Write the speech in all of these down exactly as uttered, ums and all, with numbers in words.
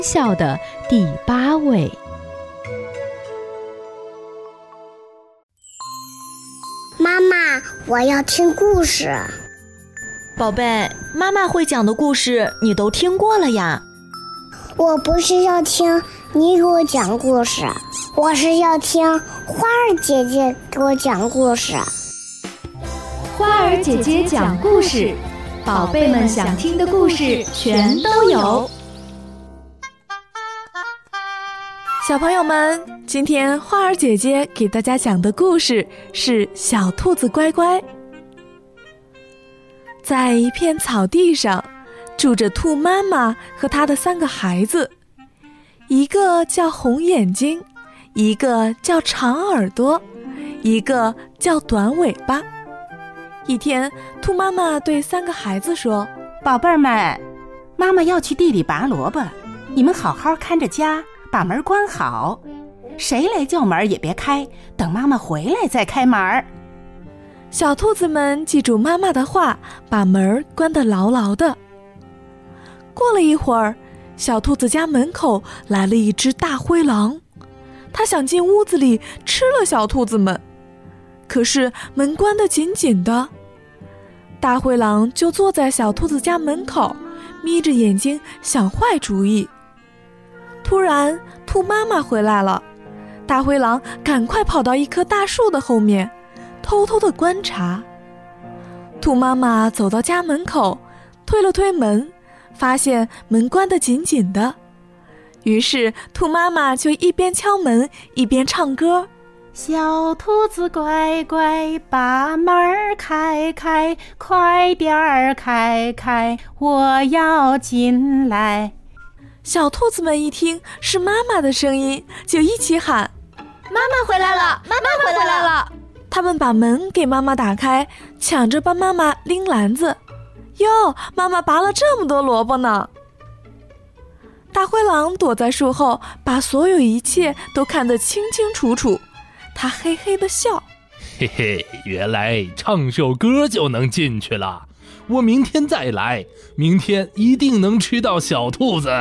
笑的第八位。 妈妈，我要听故事。 宝贝，妈妈会讲的故事你都听过了呀。 我不是要听你给我讲故事，我是要听花儿姐姐给我讲故事。 花儿姐姐讲故事，宝贝们想听的故事全都有。 小朋友们，今天花儿姐姐给大家讲的故事是小兔子乖乖。在一片草地上，住着兔妈妈和她的三个孩子，一个叫红眼睛，一个叫长耳朵，一个叫短尾巴。一天，兔妈妈对三个孩子说： 宝贝儿们，妈妈要去地里拔萝卜，你们好好看着家，把门关好，谁来叫门也别开，等妈妈回来再开门。 小兔子们记住妈妈的话，把门关得牢牢的。过了一会儿，小兔子家门口来了一只大灰狼，它想进屋子里吃了小兔子们，可是门关得紧紧的。大灰狼就坐在小兔子家门口，眯着眼睛想坏主意。突然，兔妈妈回来了，大灰狼赶快跑到一棵大树的后面，偷偷地观察。兔妈妈走到家门口，推了推门，发现门关得紧紧的。于是兔妈妈就一边敲门一边唱歌： 小兔子乖乖，把门开开，快点儿开开，我要进来。 小兔子们一听是妈妈的声音，就一起喊： 妈妈回来了，妈妈回来了。 他们把门给妈妈打开，抢着帮妈妈拎篮子。哟，妈妈拔了这么多萝卜呢。大灰狼躲在树后，把所有一切都看得清清楚楚。他嘿嘿地笑： 嘿嘿，原来唱首歌就能进去了，我明天再来，明天一定能吃到小兔子。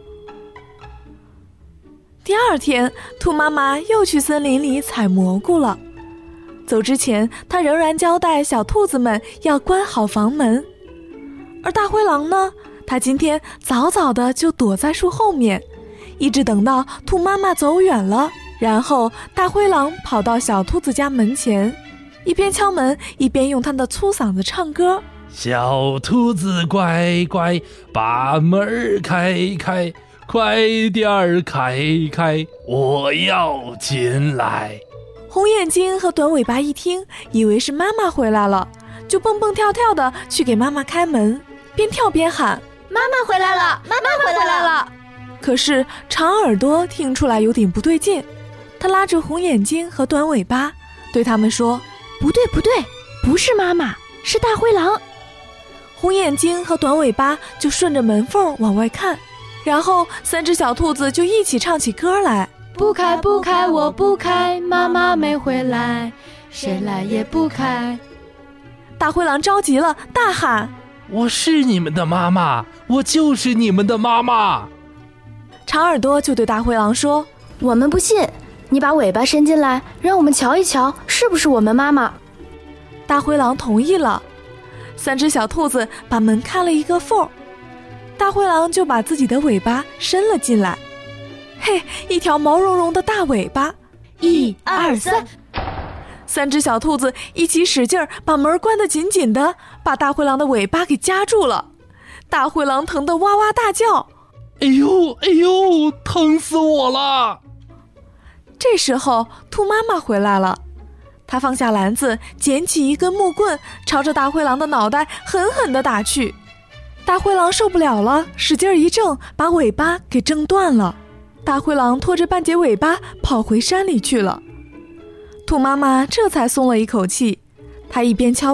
第二天，兔妈妈又去森林里采蘑菇了。走之前，她仍然交代小兔子们要关好房门。而大灰狼呢，他今天早早的就躲在树后面，一直等到兔妈妈走远了，然后大灰狼跑到小兔子家门前，一边敲门一边用他的粗嗓子唱歌： 小兔子乖乖，把门开开，快点儿开开，我要进来。 红眼睛和短尾巴一听，以为是妈妈回来了，就蹦蹦跳跳的去给妈妈开门，边跳边喊： 妈妈回来了，妈妈回来了。 可是长耳朵听出来有点不对劲，他拉着红眼睛和短尾巴，对他们说： 不对不对，不是妈妈，是大灰狼。 红眼睛和短尾巴就顺着门缝往外看，然后三只小兔子就一起唱起歌来： 不开不开我不开，妈妈没回来，谁来也不开。 大灰狼着急了，大喊： 我是你们的妈妈，我就是你们的妈妈。 长耳朵就对大灰狼说： 我们不信，你把尾巴伸进来，让我们瞧一瞧是不是我们妈妈。 大灰狼同意了。三只小兔子把门开了一个缝，大灰狼就把自己的尾巴伸了进来。嘿，一条毛茸茸的大尾巴， 一二三， 三只小兔子一起使劲儿，把门关得紧紧的，把大灰狼的尾巴给夹住了。大灰狼疼得哇哇大叫： 哎呦哎呦，疼死我了。 这时候兔妈妈回来了，她放下篮子，捡起一根木棍，朝着大灰狼的脑袋狠狠地打去。大灰狼受不了了，使劲一挣，把尾巴给挣断了。大灰狼拖着半截尾巴跑回山里去了。兔妈妈这才松了一口气，她一边敲